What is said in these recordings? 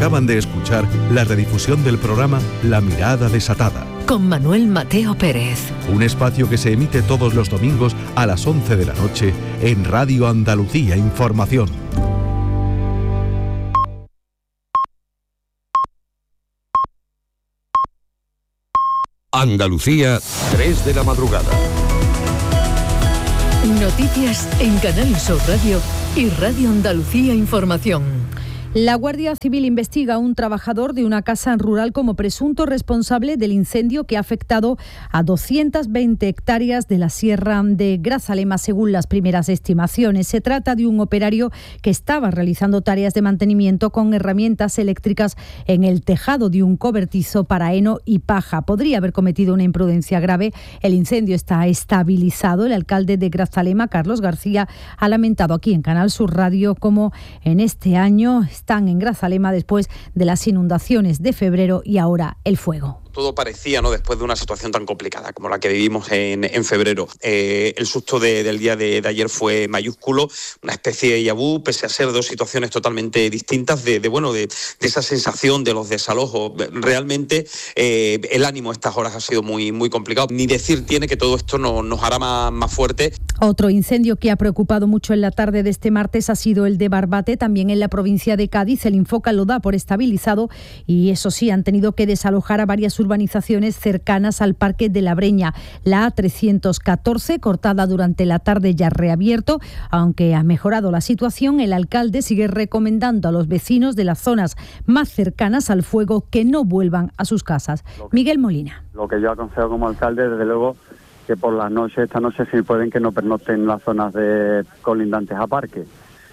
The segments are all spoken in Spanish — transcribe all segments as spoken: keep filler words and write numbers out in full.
Acaban de escuchar la redifusión del programa La Mirada Desatada, con Manuel Mateo Pérez. Un espacio que se emite todos los domingos a las once de la noche en Radio Andalucía Información. Andalucía, tres de la madrugada. Noticias en Canal Sur Radio y Radio Andalucía Información. La Guardia Civil investiga a un trabajador de una casa rural como presunto responsable del incendio que ha afectado a doscientas veinte hectáreas de la sierra de Grazalema, según las primeras estimaciones. Se trata de un operario que estaba realizando tareas de mantenimiento con herramientas eléctricas en el tejado de un cobertizo para heno y paja. Podría haber cometido una imprudencia grave. El incendio está estabilizado. El alcalde de Grazalema, Carlos García, ha lamentado aquí en Canal Sur Radio cómo en este año están en Grazalema después de las inundaciones de febrero y ahora el fuego. Todo parecía, ¿no?, después de una situación tan complicada como la que vivimos en, en febrero. Eh, el susto de, del día de, de ayer fue mayúsculo, una especie de déjà vu, pese a ser dos situaciones totalmente distintas, de, de bueno, de, de esa sensación de los desalojos. Realmente eh, el ánimo a estas horas ha sido muy, muy complicado. Ni decir tiene que todo esto no, nos hará más, más fuerte. Otro incendio que ha preocupado mucho en la tarde de este martes ha sido el de Barbate, también en la provincia de Cádiz. El Infoca lo da por estabilizado y eso sí, han tenido que desalojar a varias urbanizaciones cercanas al Parque de la Breña. La A trescientos catorce, cortada durante la tarde, ya reabierto. Aunque ha mejorado la situación, el alcalde sigue recomendando a los vecinos de las zonas más cercanas al fuego que no vuelvan a sus casas. Miguel Molina. Lo que yo aconsejo como alcalde, desde luego, que por las noches, esta noche, si pueden, que no pernocten en las zonas de colindantes a parque.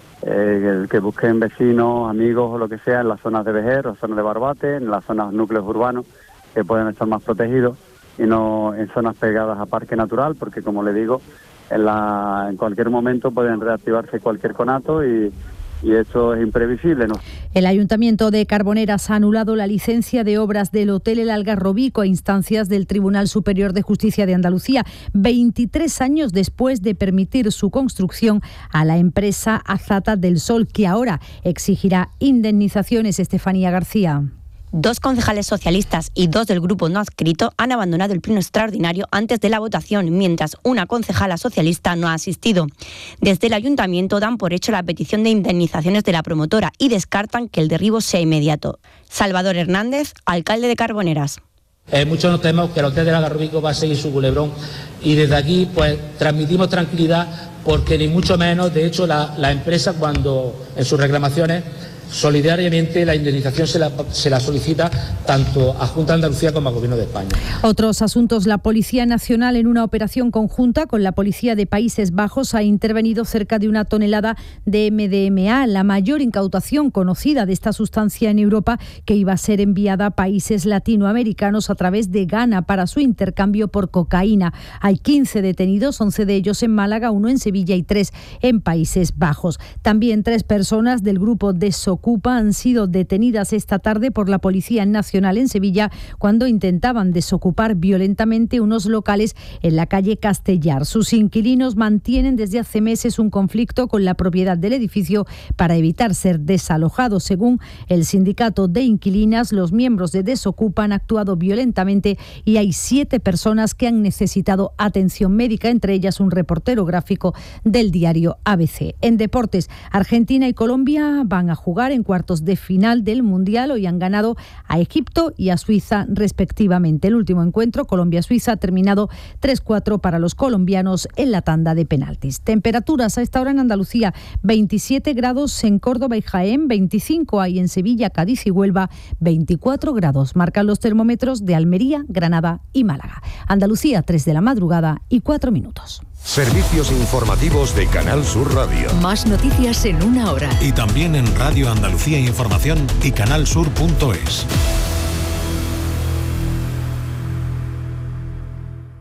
Eh, que busquen vecinos, amigos o lo que sea en las zonas de Vejer o zonas de Barbate, en las zonas núcleos urbanos, que pueden estar más protegidos y no en zonas pegadas a parque natural, porque como le digo, en, la, en cualquier momento pueden reactivarse cualquier conato y, y eso es imprevisible, ¿no? El Ayuntamiento de Carboneras ha anulado la licencia de obras del Hotel El Algarrobico a instancias del Tribunal Superior de Justicia de Andalucía, veintitrés años después de permitir su construcción a la empresa Azata del Sol, que ahora exigirá indemnizaciones. Estefanía García. Dos concejales socialistas y dos del grupo no adscrito han abandonado el pleno extraordinario antes de la votación, mientras una concejala socialista no ha asistido. Desde el ayuntamiento dan por hecho la petición de indemnizaciones de la promotora y descartan que el derribo sea inmediato. Salvador Hernández, alcalde de Carboneras. Eh, muchos nos tememos que el Hotel del Algarrobico va a seguir su culebrón y desde aquí pues transmitimos tranquilidad porque ni mucho menos, de hecho la, la empresa cuando en sus reclamaciones solidariamente la indemnización se la, se la solicita tanto a Junta de Andalucía como al Gobierno de España. Otros asuntos. La Policía Nacional, en una operación conjunta con la Policía de Países Bajos, ha intervenido cerca de una tonelada de M D M A, la mayor incautación conocida de esta sustancia en Europa, que iba a ser enviada a países latinoamericanos a través de Ghana para su intercambio por cocaína. Hay quince detenidos, once de ellos en Málaga, uno en Sevilla y tres en Países Bajos. También tres personas del grupo de Socorro Ocupa han sido detenidas esta tarde por la Policía Nacional en Sevilla cuando intentaban desocupar violentamente unos locales en la calle Castellar. Sus inquilinos mantienen desde hace meses un conflicto con la propiedad del edificio para evitar ser desalojados. Según el sindicato de inquilinas, los miembros de Desocupa han actuado violentamente y hay siete personas que han necesitado atención médica, entre ellas un reportero gráfico del diario A B C. En deportes, Argentina y Colombia van a jugar en cuartos de final del Mundial. Hoy han ganado a Egipto y a Suiza respectivamente. El último encuentro, Colombia-Suiza, ha terminado tres cuatro para los colombianos en la tanda de penaltis. Temperaturas a esta hora en Andalucía: veintisiete grados en Córdoba y Jaén, veinticinco hay en Sevilla, Cádiz y Huelva, veinticuatro grados marcan los termómetros de Almería, Granada y Málaga. Andalucía, tres de la madrugada y cuatro minutos. Servicios informativos de Canal Sur Radio. Más noticias en una hora. Y también en Radio Andalucía Información y canalsur punto es.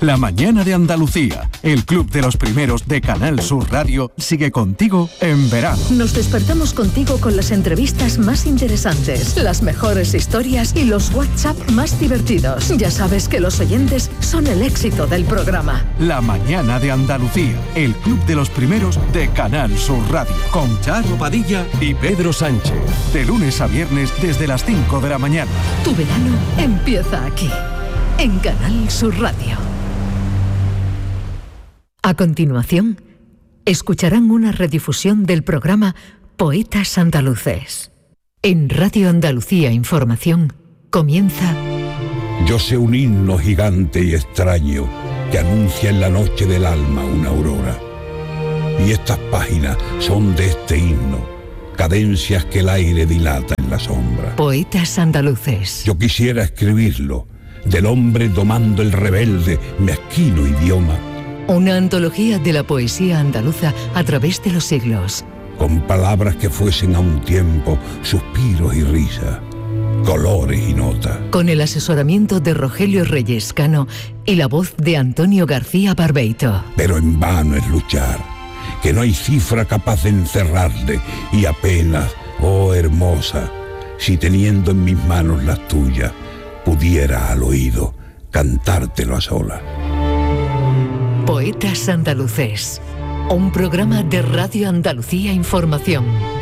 La mañana de Andalucía, el club de los primeros de Canal Sur Radio, sigue contigo en verano. Nos despertamos contigo con las entrevistas más interesantes, las mejores historias y los WhatsApp más divertidos. Ya sabes que los oyentes son el éxito del programa. La mañana de Andalucía, el club de los primeros de Canal Sur Radio, con Charo Padilla y Pedro Sánchez. De lunes a viernes desde las cinco de la mañana. Tu verano empieza aquí, en Canal Sur Radio. A continuación, escucharán una redifusión del programa Poetas Andaluces. En Radio Andalucía Información comienza... Yo sé un himno gigante y extraño que anuncia en la noche del alma una aurora. Y estas páginas son de este himno, cadencias que el aire dilata en la sombra. Poetas Andaluces. Yo quisiera escribirlo, del hombre domando el rebelde, mezquino idioma. Una antología de la poesía andaluza a través de los siglos. Con palabras que fuesen a un tiempo suspiros y risa, colores y notas. Con el asesoramiento de Rogelio Reyes Cano y la voz de Antonio García Barbeito. Pero en vano es luchar, que no hay cifra capaz de encerrarle, y apenas, oh hermosa, si teniendo en mis manos las tuyas, pudiera al oído cantártelo a solas. Poetas Andaluces, un programa de Radio Andalucía Información.